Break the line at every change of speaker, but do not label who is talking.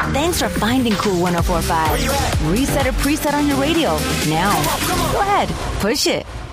Thanks for finding Cool 104.5. Reset or preset on your radio. Now, go ahead, push it.